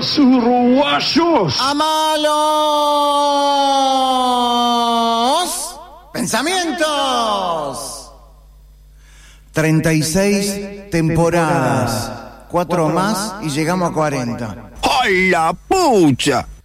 uruguayos. A malos pensamientos. 36 temporadas. 4 más y llegamos a 40. ¡Ay, la pucha!